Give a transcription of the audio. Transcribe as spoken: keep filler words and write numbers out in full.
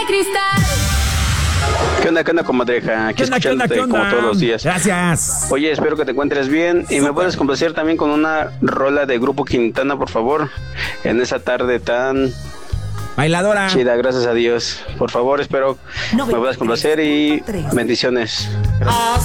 Cristal. ¿Qué onda, qué onda, comadreja? Aquí ¿Qué onda, qué onda, escuchándote qué onda? como todos los días. Gracias. Oye, espero que te encuentres bien y me puedes complacer también con una rola de Grupo Quintana, por favor, en esa tarde tan Bailadora. chida, gracias a Dios. Por favor, espero me puedas complacer y bendiciones. Gracias.